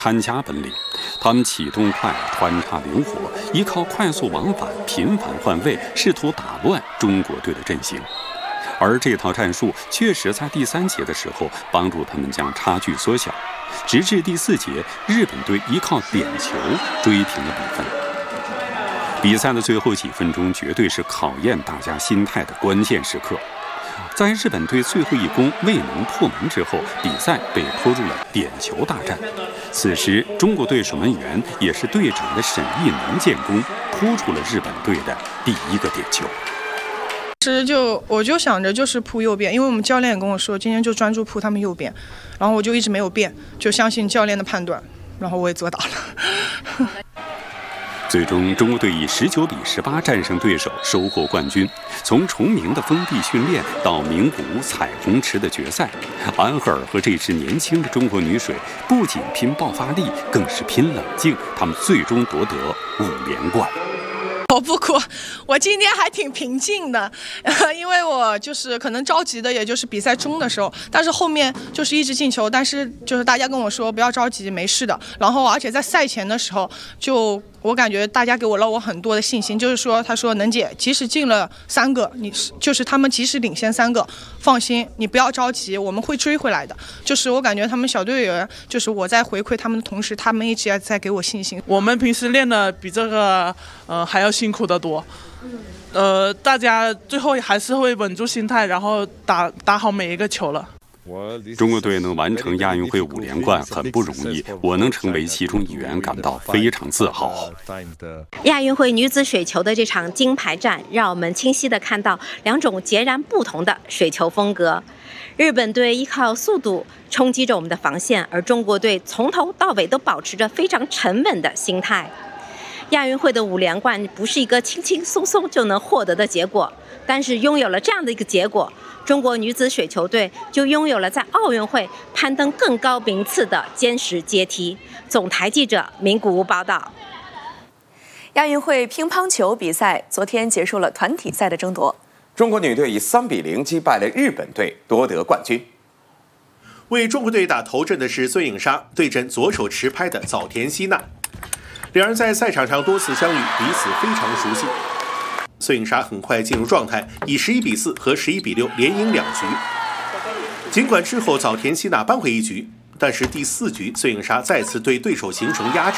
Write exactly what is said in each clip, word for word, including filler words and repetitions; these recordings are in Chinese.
看家本领，他们启动快，穿插灵活，依靠快速往返、频繁换位，试图打乱中国队的阵型。而这套战术确实在第三节的时候帮助他们将差距缩小，直至第四节，日本队依靠点球追平了比分。比赛的最后几分钟绝对是考验大家心态的关键时刻。在日本队最后一攻未能破门之后，比赛被拖入了点球大战。此时，中国队守门员也是队长的沈义能建功，扑出了日本队的第一个点球。 其实就我就想着就是扑右边，因为我们教练也跟我说，今天就专注扑他们右边，然后我就一直没有变，就相信教练的判断，然后我也做到了。 最终，中国队以十九比十八战胜对手，收获冠军。从崇明的封闭训练到名古屋彩虹池的决赛，安赫尔和这支年轻的中国女水不仅拼爆发力，更是拼冷静。他们最终夺得五连冠。 我不哭，我今天还挺平静的，因为我就是可能着急的，也就是比赛中的时候，但是后面就是一直进球，但是就是大家跟我说不要着急，没事的。然后而且在赛前的时候，就我感觉大家给我了我很多的信心，就是说他说能姐，即使进了三个，你就是他们即使领先三个，放心，你不要着急，我们会追回来的。就是我感觉他们小队员，就是我在回馈他们的同时，他们一直在给我信心。 我们平时练的比这个呃还要辛苦得多，呃，大家最后还是会稳住心态，然后打打好每一个球了。 中国队能完成亚运会五连冠很不容易，我能成为其中一员感到非常自豪。 亚运会女子水球的这场金牌战，让我们清晰地看到两种截然不同的水球风格。日本队依靠速度冲击着我们的防线，而中国队从头到尾都保持着非常沉稳的心态。亚运会的五连冠不是一个轻轻松松就能获得的结果，但是拥有了这样的一个结果，中国女子水球队就拥有了在奥运会攀登更高名次的坚实阶梯。总台记者名古屋报道。 亚运会乒乓球比赛昨天结束了团体赛的争夺， 中国女队以三比零击败了日本队，夺得冠军。 为中国队打头阵的是孙颖莎，对阵左手持拍的早田希娜。两人在赛场上多次相遇，彼此非常熟悉。孙颖莎很快进入状态，以十一比四和十一比六连赢两局。尽管之后早田希娜扳回一局，但是第四局孙颖莎再次对对手形成压制。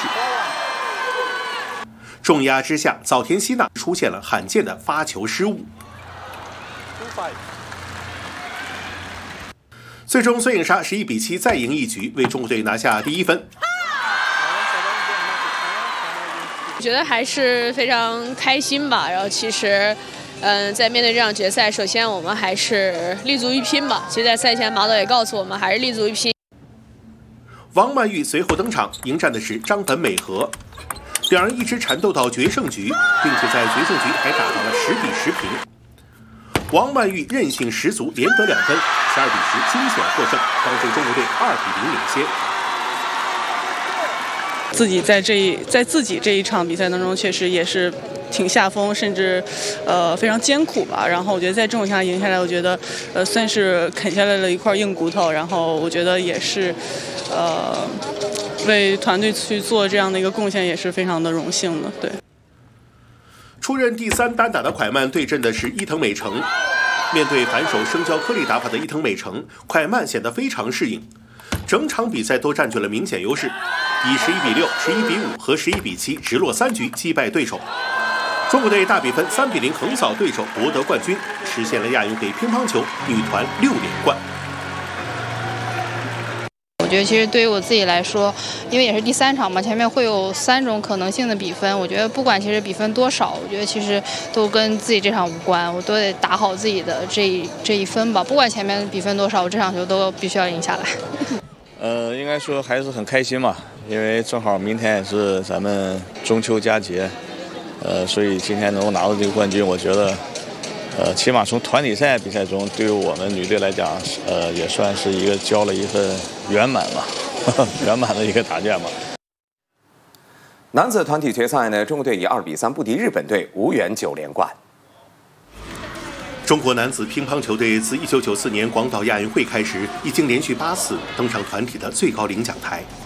重压之下，早田希娜出现了罕见的发球失误。最终，孙颖莎十一比七再赢一局，为中国队拿下第一分。 我觉得还是非常开心吧。然后其实，嗯、呃，在面对这场决赛，首先我们还是立足一拼吧。其实，在赛前马导也告诉我们，还是立足一拼。 王曼玉随后登场，迎战的是张本美和，两人一直缠斗到决胜局，并且在决胜局还打到了十比十平。王曼玉韧性十足，连得两分，十二比十惊险获胜，帮助中国队二比零领先。 自己在这一在自己这一场比赛当中，确实也是挺下风，甚至呃非常艰苦吧。然后我觉得在这种情况下赢下来，我觉得呃算是啃下来了一块硬骨头。然后我觉得也是呃为团队去做这样的一个贡献，也是非常的荣幸的。对。 出任第三单打的蒯曼对阵的是伊藤美诚，面对反手生胶颗粒打法的伊藤美诚，蒯曼显得非常适应，整场比赛都占据了明显优势，以十一比六、十一比五和十一比七直落三局击败对手。中国队大比分三比零横扫对手，夺得冠军，实现了亚运会乒乓球女团六连冠。 我觉得其实对于我自己来说，因为也是第三场嘛，前面会有三种可能性的比分。我觉得不管其实比分多少，我觉得其实都跟自己这场无关，我都得打好自己的这一这一分吧。不管前面比分多少，我这场球都必须要赢下来。 呃，应该说还是很开心嘛，因为正好明天也是咱们中秋佳节，呃，所以今天能够拿到这个冠军，我觉得。呃，起码从团体赛比赛中，对于我们女队来讲，呃，也算是一个交了一份圆满嘛，圆满的一个答卷嘛。 男子团体决赛呢，中国队以二比三不敌日本队，无缘九连冠。 中国男子乒乓球队自一九九四年广岛亚运会开始，已经连续八次登上团体的最高领奖台。